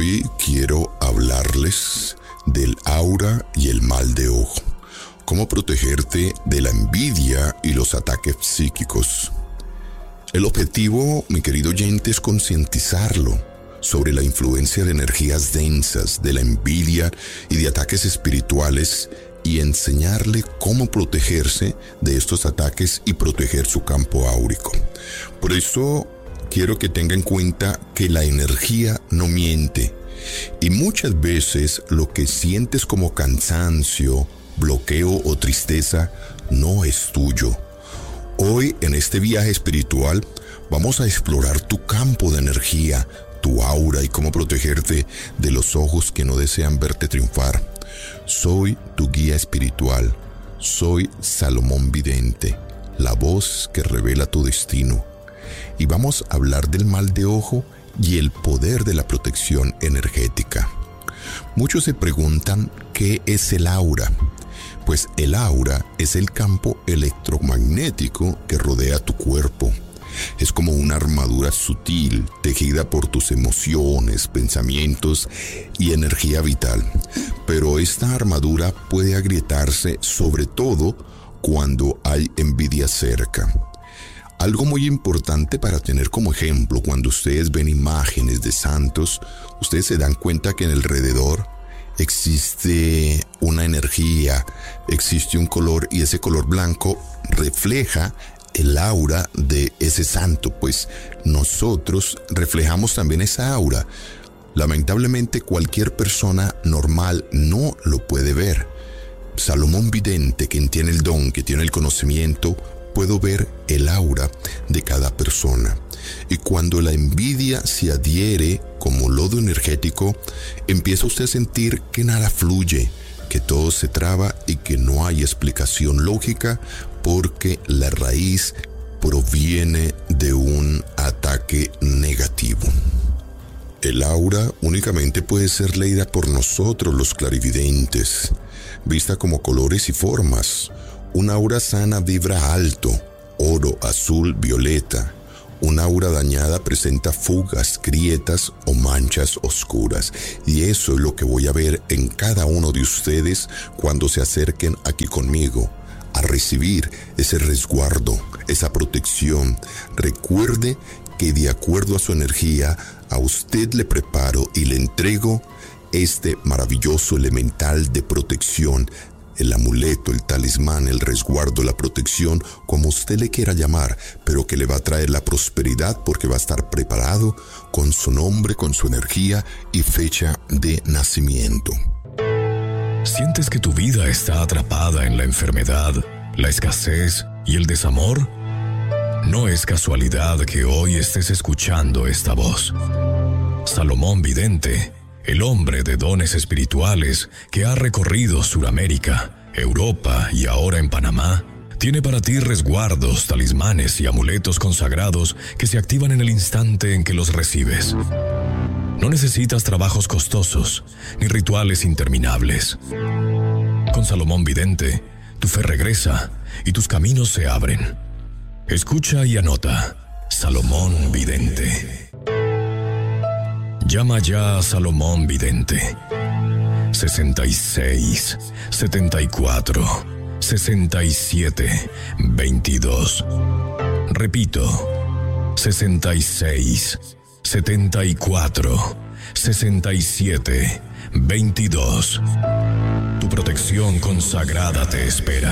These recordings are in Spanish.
Hoy quiero hablarles del aura y el mal de ojo. Cómo protegerte de la envidia y los ataques psíquicos. El objetivo, mi querido oyente, es concientizarlo sobre la influencia de energías densas, de la envidia y de ataques espirituales y enseñarle cómo protegerse de estos ataques y proteger su campo áurico. Por eso quiero que tenga en cuenta que la energía no miente y muchas veces lo que sientes como cansancio, bloqueo o tristeza no es tuyo. Hoy en este viaje espiritual vamos a explorar tu campo de energía, tu aura y cómo protegerte de los ojos que no desean verte triunfar. Soy tu guía espiritual, soy Salomón Vidente, la voz que revela tu destino. Y vamos a hablar del mal de ojo y el poder de la protección energética. Muchos se preguntan ¿qué es el aura? Pues el aura es el campo electromagnético que rodea tu cuerpo. Es como una armadura sutil, tejida por tus emociones, pensamientos y energía vital. Pero esta armadura puede agrietarse, sobre todo cuando hay envidia cerca. Algo muy importante para tener como ejemplo, cuando ustedes ven imágenes de santos, ustedes se dan cuenta que en el alrededor existe una energía, existe un color y ese color blanco refleja el aura de ese santo, pues nosotros reflejamos también esa aura. Lamentablemente cualquier persona normal no lo puede ver. Salomón Vidente, quien tiene el don, que tiene el conocimiento, puedo ver el aura de cada persona. Y cuando la envidia se adhiere como lodo energético, empieza usted a sentir que nada fluye, que todo se traba y que no hay explicación lógica porque la raíz proviene de un ataque negativo. El aura únicamente puede ser leída por nosotros los clarividentes, vista como colores y formas. Un aura sana vibra alto, oro, azul, violeta. Un aura dañada presenta fugas, grietas o manchas oscuras. Y eso es lo que voy a ver en cada uno de ustedes cuando se acerquen aquí conmigo a recibir ese resguardo, esa protección. Recuerde que de acuerdo a su energía, a usted le preparo y le entrego este maravilloso elemental de protección, el amuleto, el talismán, el resguardo, la protección, como usted le quiera llamar, pero que le va a traer la prosperidad porque va a estar preparado con su nombre, con su energía y fecha de nacimiento. ¿Sientes que tu vida está atrapada en la enfermedad, la escasez y el desamor? No es casualidad que hoy estés escuchando esta voz. Salomón Vidente, el hombre de dones espirituales que ha recorrido Suramérica, Europa y ahora en Panamá, tiene para ti resguardos, talismanes y amuletos consagrados que se activan en el instante en que los recibes. No necesitas trabajos costosos ni rituales interminables. Con Salomón Vidente, tu fe regresa y tus caminos se abren. Escucha y anota. Salomón Vidente. Llama ya a Salomón Vidente. 66 74 67 22. Repito. 66 74 67 22. Tu protección consagrada te espera.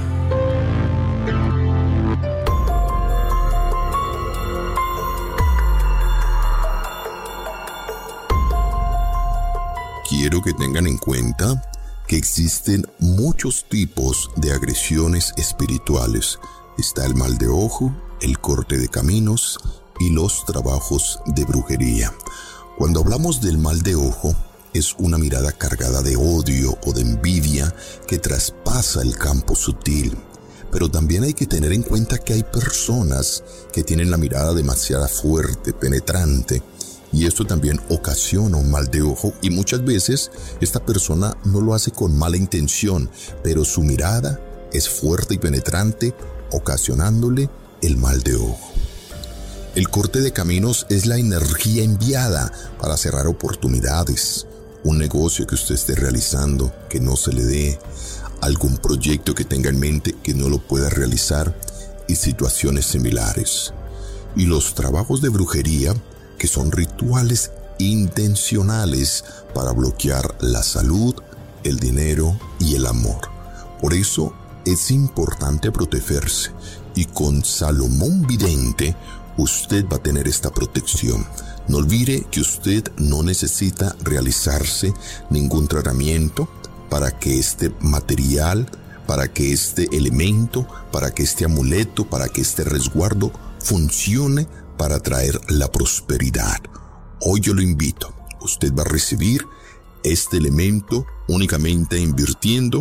Quiero que tengan en cuenta que existen muchos tipos de agresiones espirituales. Está el mal de ojo, el corte de caminos y los trabajos de brujería. Cuando hablamos del mal de ojo, es una mirada cargada de odio o de envidia que traspasa el campo sutil. Pero también hay que tener en cuenta que hay personas que tienen la mirada demasiado fuerte, penetrante, y esto también ocasiona un mal de ojo, y muchas veces esta persona no lo hace con mala intención, pero su mirada es fuerte y penetrante, ocasionándole el mal de ojo. El corte de caminos es la energía enviada para cerrar oportunidades, un negocio que usted esté realizando que no se le dé, algún proyecto que tenga en mente que no lo pueda realizar y situaciones similares. Y los trabajos de brujería, que son rituales intencionales para bloquear la salud, el dinero y el amor. Por eso es importante protegerse, y con Salomón Vidente usted va a tener esta protección. No olvide que usted no necesita realizarse ningún tratamiento para que este material, para que este elemento, para que este amuleto, para que este resguardo funcione para traer la prosperidad. Hoy yo lo invito, usted va a recibir este elemento únicamente invirtiendo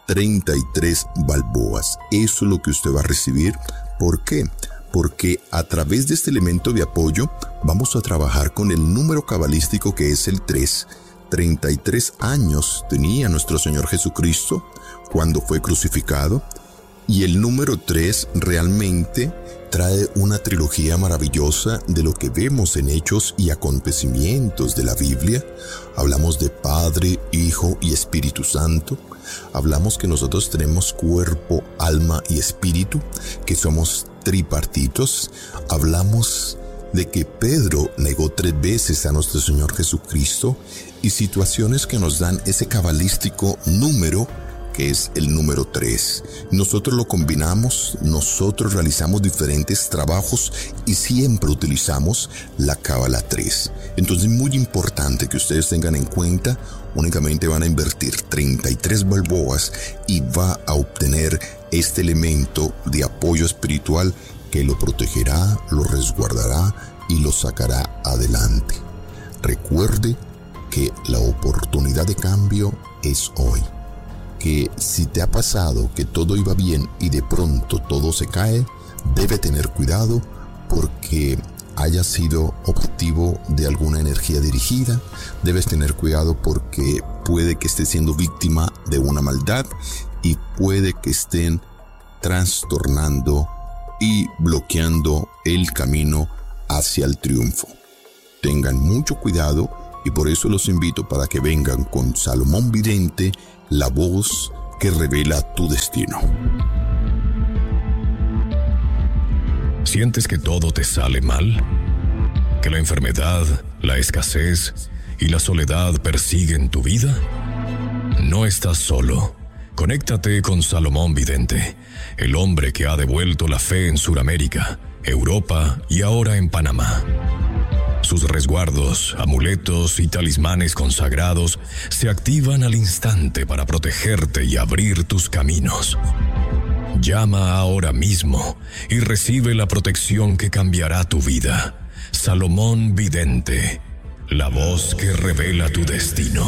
33 balboas. Eso es lo que usted va a recibir. ¿Por qué? Porque a través de este elemento de apoyo vamos a trabajar con el número cabalístico que es el 3. 33 años tenía nuestro Señor Jesucristo cuando fue crucificado, y el número 3 realmente trae una trilogía maravillosa de lo que vemos en hechos y acontecimientos de la Biblia. Hablamos de Padre, Hijo y Espíritu Santo. Hablamos que nosotros tenemos cuerpo, alma y espíritu, que somos tripartitos. Hablamos de que Pedro negó 3 veces a nuestro Señor Jesucristo, y situaciones que nos dan ese cabalístico número que es el número 3. Nosotros lo combinamos, nosotros realizamos diferentes trabajos y siempre utilizamos la cábala 3. Entonces, muy importante que ustedes tengan en cuenta, únicamente van a invertir 33 balboas y va a obtener este elemento de apoyo espiritual que lo protegerá, lo resguardará y lo sacará adelante. Recuerde que la oportunidad de cambio es hoy. Que si te ha pasado que todo iba bien y de pronto todo se cae, debe tener cuidado porque haya sido objetivo de alguna energía dirigida. Debes tener cuidado porque puede que estés siendo víctima de una maldad y puede que estén trastornando y bloqueando el camino hacia el triunfo. Tengan mucho cuidado, y por eso los invito para que vengan con Salomón Vidente, la voz que revela tu destino. ¿Sientes que todo te sale mal? ¿Que la enfermedad, la escasez y la soledad persiguen tu vida? No estás solo. Conéctate con Salomón Vidente, el hombre que ha devuelto la fe en Sudamérica, Europa y ahora en Panamá. Sus resguardos, amuletos y talismanes consagrados se activan al instante para protegerte y abrir tus caminos. Llama ahora mismo y recibe la protección que cambiará tu vida. Salomón Vidente, la voz que revela tu destino.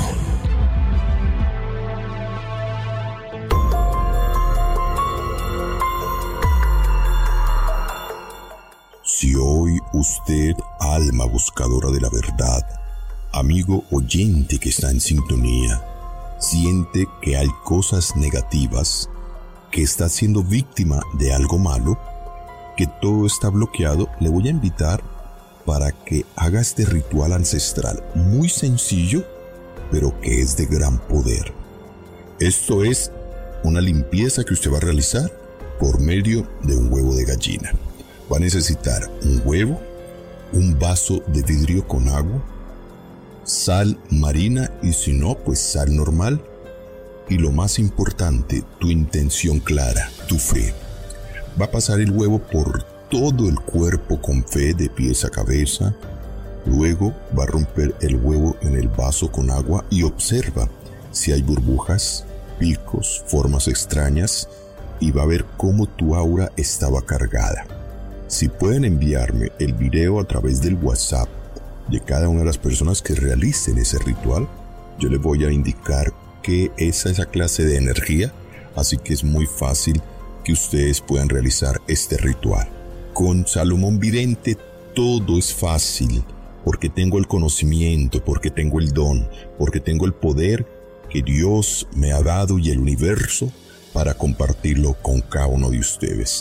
Si hoy usted, alma buscadora de la verdad, amigo oyente que está en sintonía, siente que hay cosas negativas, que está siendo víctima de algo malo, que todo está bloqueado, le voy a invitar para que haga este ritual ancestral muy sencillo, pero que es de gran poder. Esto es una limpieza que usted va a realizar por medio de un huevo de gallina. Va a necesitar un huevo, un vaso de vidrio con agua, sal marina y si no, pues sal normal. Y lo más importante, tu intención clara, tu fe. Va a pasar el huevo por todo el cuerpo con fe de pies a cabeza. Luego va a romper el huevo en el vaso con agua y observa si hay burbujas, picos, formas extrañas, y va a ver cómo tu aura estaba cargada. Si pueden enviarme el video a través del WhatsApp de cada una de las personas que realicen ese ritual, yo les voy a indicar qué es esa clase de energía, así que es muy fácil que ustedes puedan realizar este ritual. Con Salomón Vidente todo es fácil, porque tengo el conocimiento, porque tengo el don, porque tengo el poder que Dios me ha dado y el universo para compartirlo con cada uno de ustedes.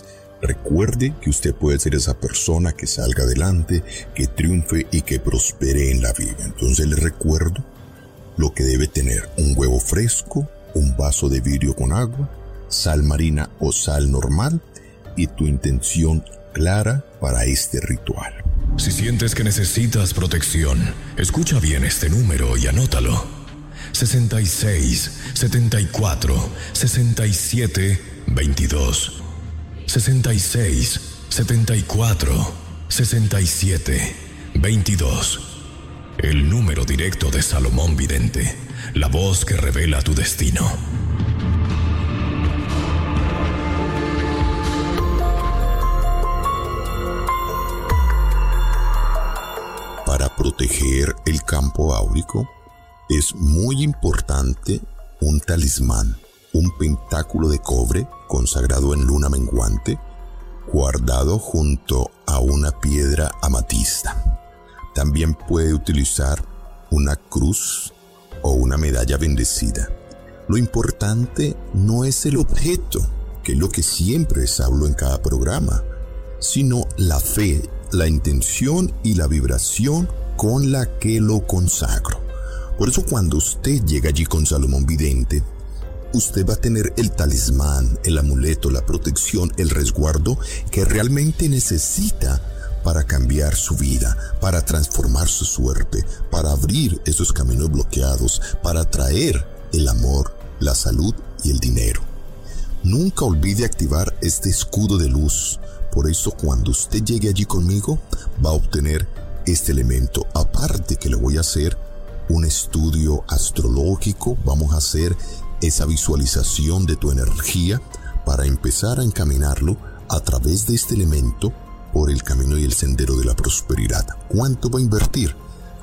Recuerde que usted puede ser esa persona que salga adelante, que triunfe y que prospere en la vida. Entonces le recuerdo lo que debe tener: un huevo fresco, un vaso de vidrio con agua, sal marina o sal normal y tu intención clara para este ritual. Si sientes que necesitas protección, escucha bien este número y anótalo: 66 74 67 22. 66 74 67 22. El número directo de Salomón Vidente, la voz que revela tu destino. Para proteger el campo áurico es muy importante un talismán, un pentáculo de cobre consagrado en luna menguante, guardado junto a una piedra amatista. También puede utilizar una cruz o una medalla bendecida. Lo importante no es el objeto, que es lo que siempre les hablo en cada programa, sino la fe, la intención y la vibración con la que lo consagro. Por eso cuando usted llega allí con Salomón Vidente, usted va a tener el talismán, el amuleto, la protección, el resguardo que realmente necesita para cambiar su vida, para transformar su suerte, para abrir esos caminos bloqueados, para traer el amor, la salud y el dinero. Nunca olvide activar este escudo de luz. Por eso cuando usted llegue allí conmigo, va a obtener este elemento. Aparte que le voy a hacer un estudio astrológico, vamos a hacer esa visualización de tu energía para empezar a encaminarlo a través de este elemento por el camino y el sendero de la prosperidad. ¿Cuánto va a invertir?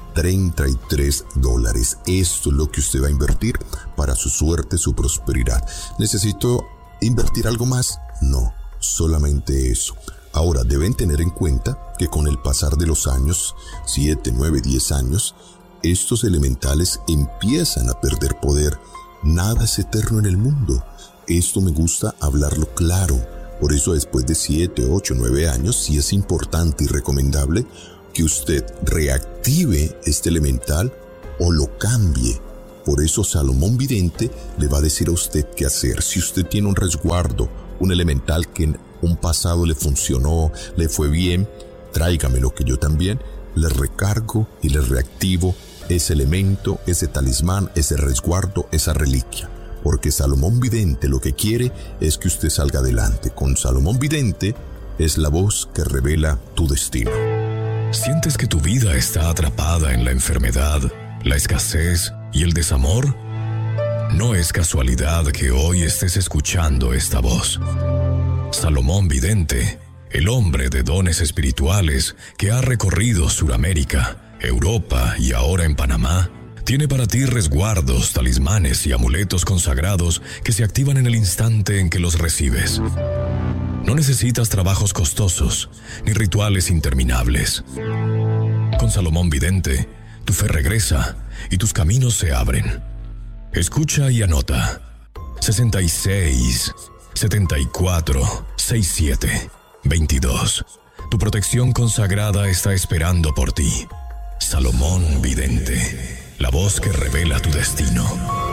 $33. Esto es lo que usted va a invertir para su suerte, su prosperidad. ¿Necesito invertir algo más? No, solamente eso. Ahora, deben tener en cuenta que con el pasar de los años, 7, 9, 10 años, estos elementales empiezan a perder poder. Nada es eterno en el mundo. Esto me gusta hablarlo claro. Por eso después de 7, 8, 9 años, sí es importante y recomendable que usted reactive este elemental o lo cambie. Por eso Salomón Vidente le va a decir a usted qué hacer. Si usted tiene un resguardo, un elemental que en un pasado le funcionó, le fue bien, tráigamelo, que yo también le recargo y le reactivo ese elemento, ese talismán, ese resguardo, esa reliquia. Porque Salomón Vidente lo que quiere es que usted salga adelante. Con Salomón Vidente es la voz que revela tu destino. ¿Sientes que tu vida está atrapada en la enfermedad, la escasez y el desamor? No es casualidad que hoy estés escuchando esta voz. Salomón Vidente, el hombre de dones espirituales que ha recorrido Sudamérica, Europa y ahora en Panamá, tiene para ti resguardos, talismanes y amuletos consagrados que se activan en el instante en que los recibes. No necesitas trabajos costosos ni rituales interminables. Con Salomón Vidente, tu fe regresa y tus caminos se abren. Escucha y anota: 66 74 67 22. Tu protección consagrada está esperando por ti. Salomón Vidente, la voz que revela tu destino.